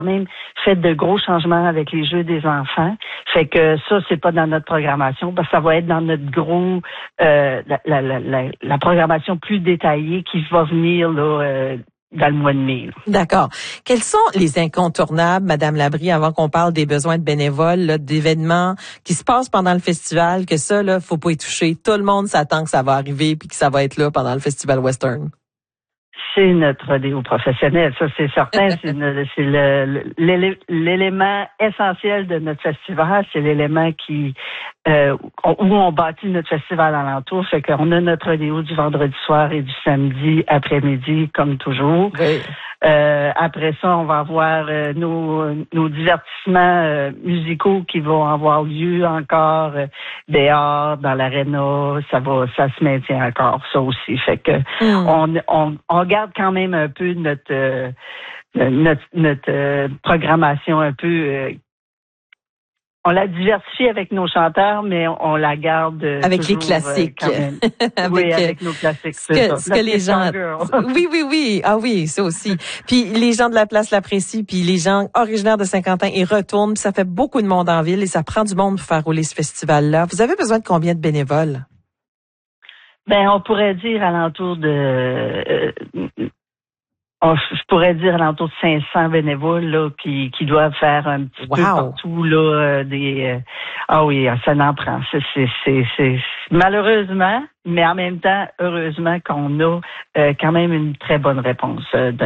même fait de gros changements avec les jeux des enfants. Fait que ça, c'est pas dans notre programmation, parce que ça va être dans notre gros la programmation plus détaillée qui va venir là dans le mois de mai. D'accord. Quels sont les incontournables, Madame Labrie, avant qu'on parle des besoins de bénévoles, là, d'événements qui se passent pendant le festival, que ça, là, faut pas y toucher. Tout le monde s'attend que ça va arriver puis que ça va être là pendant le festival western. C'est notre rodéo professionnel, ça c'est certain. C'est l'élément essentiel de notre festival. C'est l'élément qui où on bâtit notre festival alentour. Fait qu'on a notre rodéo du vendredi soir et du samedi après-midi, comme toujours. Oui. Après ça, on va avoir nos divertissements musicaux qui vont avoir lieu encore dehors, dans l'aréna. Ça se maintient encore, ça aussi. Fait que on garde quand même un peu notre programmation un peu. On la diversifie avec nos chanteurs, mais on la garde avec les classiques. Quand même. avec nos classiques. Ce que les gens. Oui. Ah oui, ça aussi. Puis les gens de la place l'apprécient, puis les gens originaires de Saint-Quentin y retournent. Puis ça fait beaucoup de monde en ville et ça prend du monde pour faire rouler ce festival-là. Vous avez besoin de combien de bénévoles? Ben, on pourrait dire alentour de. Je pourrais dire alentour de 500 bénévoles là qui doivent faire un petit peu partout là ah oui, ça n'en prend. C'est malheureusement, mais en même temps heureusement qu'on a quand même une très bonne réponse de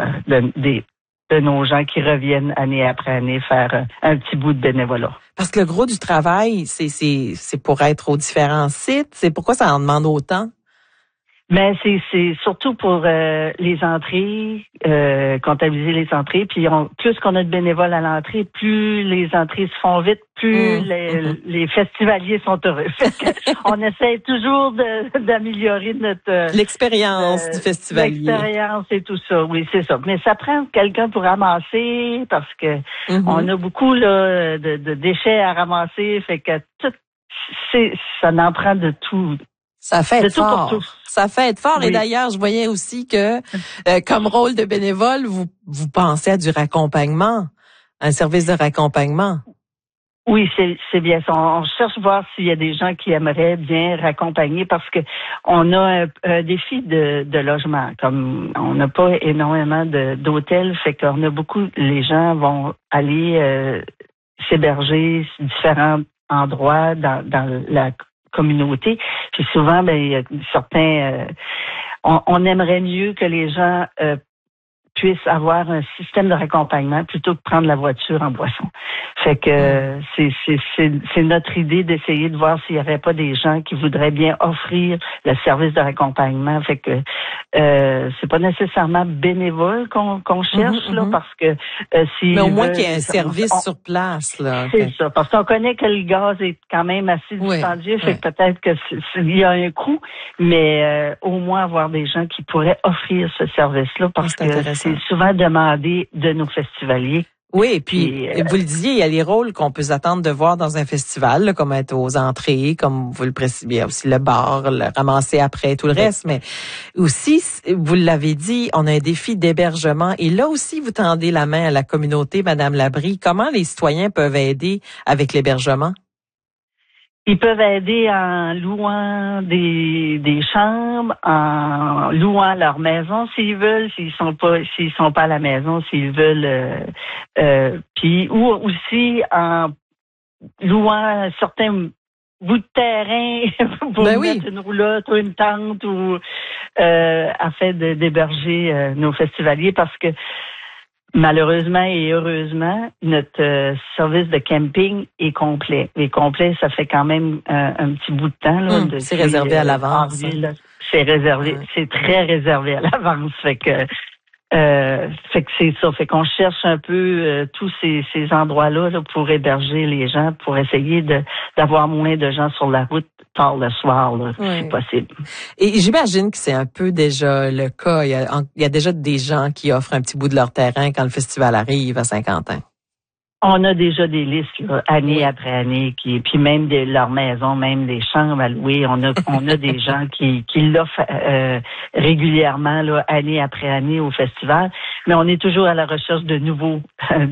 nos gens qui reviennent année après année faire un petit bout de bénévolat. Parce que le gros du travail, c'est pour être aux différents sites. C'est pourquoi ça en demande autant. Mais c'est surtout pour les entrées, comptabiliser les entrées. Puis plus qu'on a de bénévoles à l'entrée, plus les entrées se font vite, plus les festivaliers sont heureux. On essaie toujours d'améliorer notre l'expérience du festivalier. L'expérience et tout ça, oui, c'est ça. Mais ça prend quelqu'un pour ramasser parce que on a beaucoup là de déchets à ramasser. Fait que ça en prend de tout. Ça fait être fort. Ça fait être fort. Oui. Et d'ailleurs, je voyais aussi que, comme rôle de bénévole, vous pensez à du raccompagnement, un service de raccompagnement. Oui, c'est bien ça. On cherche voir s'il y a des gens qui aimeraient bien raccompagner parce que on a un défi de logement. Comme on n'a pas énormément d'hôtels, fait qu'on a beaucoup. Les gens vont aller s'héberger sur différents endroits dans la communauté. Puis souvent, il y a certains. On aimerait mieux que les gens puissent avoir un système de raccompagnement plutôt que prendre la voiture en boisson. Fait que c'est notre idée d'essayer de voir s'il y avait pas des gens qui voudraient bien offrir le service de raccompagnement. Fait que c'est pas nécessairement bénévole qu'on cherche là, parce que mais au moins qu'il y ait un service sur place là. C'est ça, parce qu'on connaît que le gaz est quand même assez dispendieux, fait que peut-être que il y a un coût, mais au moins avoir des gens qui pourraient offrir ce service-là, parce que c'est souvent demandé de nos festivaliers. Oui, et puis vous le disiez, il y a les rôles qu'on peut s'attendre de voir dans un festival, là, comme être aux entrées, comme vous le précisez, il y a aussi le bar, le ramasser après, tout le reste, mais aussi, vous l'avez dit, on a un défi d'hébergement, et là aussi, vous tendez la main à la communauté, Madame Labrie. Comment les citoyens peuvent aider avec l'hébergement? Ils peuvent aider en louant des chambres, en louant leur maison s'ils veulent, s'ils sont pas à la maison, s'ils veulent, puis ou aussi en louant certains bouts de terrain pour mettre une roulotte ou une tente ou afin d'héberger nos festivaliers, parce que malheureusement et heureusement, notre service de camping est complet. Et complet, ça fait quand même un petit bout de temps. Là, c'est réservé à l'avance. C'est réservé, c'est très réservé à l'avance. Fait que c'est ça. Fait qu'on cherche un peu tous ces endroits-là là, pour héberger les gens, pour essayer d'avoir moins de gens sur la route tard le soir, là, si c'est possible. Et j'imagine que c'est un peu déjà le cas. Il y a déjà des gens qui offrent un petit bout de leur terrain quand le festival arrive à Saint-Quentin. On a déjà des listes là, année après année, puis même leur maison, même des chambres à louer. On a des gens qui l'offrent régulièrement là, année après année au festival. Mais on est toujours à la recherche de nouveaux